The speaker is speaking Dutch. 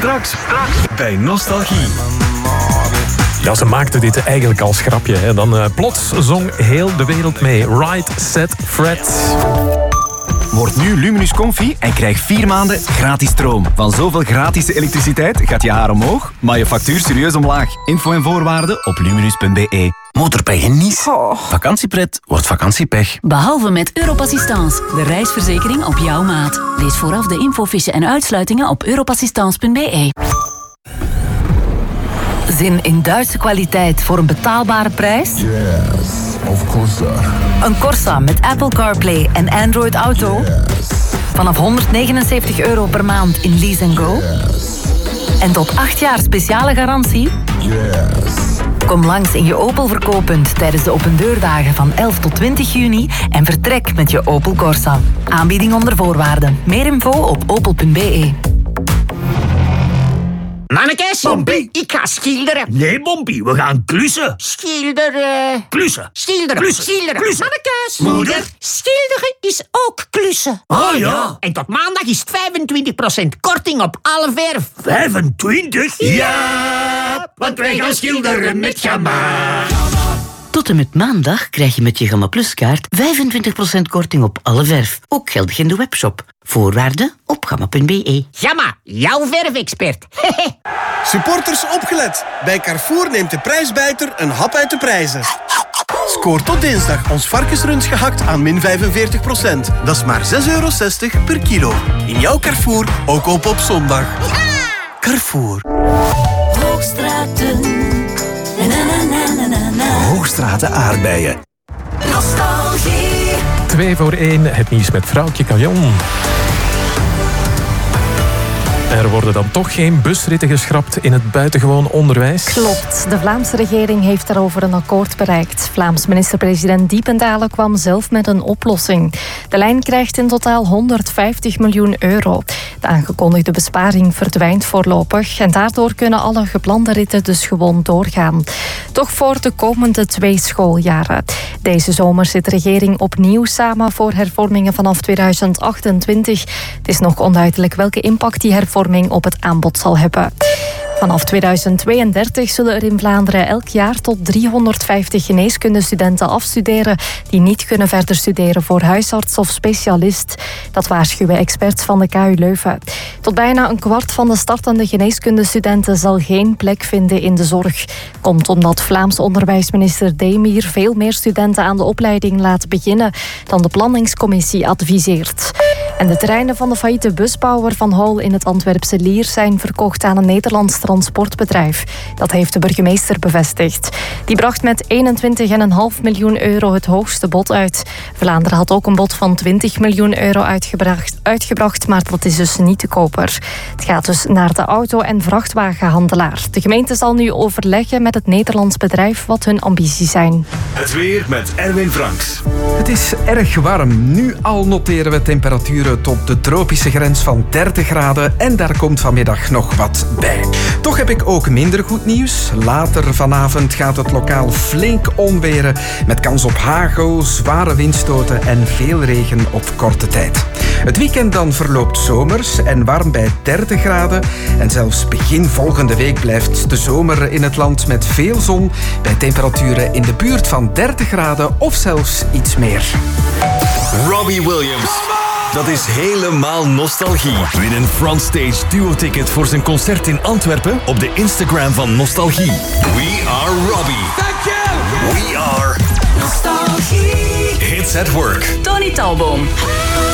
Straks bij Nostalgie. Ja, ze maakte dit eigenlijk als grapje. Hè. Dan plots zong heel de wereld mee. Right, set, fret. Word nu Luminus Comfy en krijg 4 maanden gratis stroom. Van zoveel gratis elektriciteit gaat je haar omhoog, maar je factuur serieus omlaag. Info en voorwaarden op luminus.be. Motorpech in Nice. Vakantiepret wordt vakantiepech. Behalve met Europassistance, de reisverzekering op jouw maat. Lees vooraf de infofiche en uitsluitingen op europassistance.be. Zin in Duitse kwaliteit voor een betaalbare prijs? Yes, of course. Een Corsa met Apple CarPlay en Android Auto? Yes. Vanaf €199 per maand in Lease & Go? Yes. En tot 8 jaar speciale garantie? Yes. Kom langs in je Opel verkooppunt tijdens de opendeurdagen van 11 tot 20 juni en vertrek met je Opel Corsa. Aanbieding onder voorwaarden. Meer info op opel.be. Mannekes, Bompie. ik ga schilderen. Nee, Bompie, we gaan klussen. Schilderen. Klussen. Schilderen. Klussen. Schilderen. Klussen. Mannekes. Moeder. Schilderen is ook klussen. Ah ja. En tot maandag is het 25% korting op alle verf. 25? Ja, want wij gaan schilderen met Gamma. Tot en met maandag krijg je met je Gamma Plus kaart 25% korting op alle verf. Ook geldig in de webshop. Voorwaarden op gamma.be. Gamma, jouw verfexpert. Supporters opgelet. Bij Carrefour neemt de prijsbijter een hap uit de prijzen. Scoor tot dinsdag ons varkensrund gehakt aan min 45%. Dat is maar €6,60 per kilo. In jouw Carrefour, ook op zondag. Ja! Carrefour. Hoogstraten. Hoogstraten aardbeien. Nostalgie. 2 voor 1, het nieuws met vrouwtje Cajon. Er worden dan toch geen busritten geschrapt in het buitengewoon onderwijs? Klopt. De Vlaamse regering heeft daarover een akkoord bereikt. Vlaams minister-president Diependalen kwam zelf met een oplossing. De lijn krijgt in totaal €150 miljoen. De aangekondigde besparing verdwijnt voorlopig en daardoor kunnen alle geplande ritten dus gewoon doorgaan. Toch voor de komende 2 schooljaren. Deze zomer zit de regering opnieuw samen voor hervormingen vanaf 2028. Het is nog onduidelijk welke impact die hervorming op het aanbod zal hebben. Vanaf 2032 zullen er in Vlaanderen elk jaar tot 350 geneeskundestudenten afstuderen die niet kunnen verder studeren voor huisarts of specialist. Dat waarschuwen experts van de KU Leuven. Tot bijna een kwart van de startende geneeskundestudenten zal geen plek vinden in de zorg. Komt omdat Vlaams onderwijsminister Demir veel meer studenten aan de opleiding laat beginnen dan de planningscommissie adviseert. En de terreinen van de failliete busbouwer Van Hol in het Antwerpse Lier zijn verkocht aan een Nederlands transportbedrijf. Dat heeft de burgemeester bevestigd. Die bracht met €21,5 miljoen het hoogste bod uit. Vlaanderen had ook een bod van €20 miljoen uitgebracht, maar dat is dus niet te koper. Het gaat dus naar de auto- en vrachtwagenhandelaar. De gemeente zal nu overleggen met het Nederlands bedrijf wat hun ambities zijn. Het weer met Erwin Franks. Het is erg warm. Nu al noteren we temperaturen tot de tropische grens van 30 graden en daar komt vanmiddag nog wat bij. Toch heb ik ook minder goed nieuws. Later vanavond gaat het lokaal flink onweren met kans op hagel, zware windstoten en veel regen op korte tijd. Het weekend dan verloopt zomers en warm bij 30 graden. En zelfs begin volgende week blijft de zomer in het land met veel zon bij temperaturen in de buurt van 30 graden of zelfs iets meer. Robbie Williams. Dat is helemaal nostalgie. Win een Frontstage duo-ticket voor zijn concert in Antwerpen op de Instagram van Nostalgie. We are Robbie. Thank you. We are Nostalgie. Hits at Work. Tony Talboom.